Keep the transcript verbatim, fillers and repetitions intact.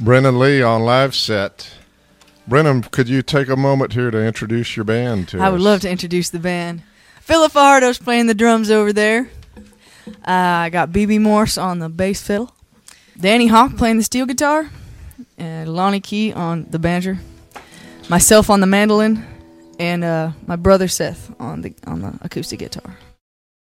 Brennan Lee on live set. Brennan, could you take a moment here to introduce your band to us? I would love to introduce the band. Philip Fajardo's playing the drums over there. Uh, I got B B Morse on the bass fiddle. Danny Hawk playing the steel guitar. And Lonnie Key on the banjo. Myself on the mandolin. And uh, my brother Seth on the on the acoustic guitar.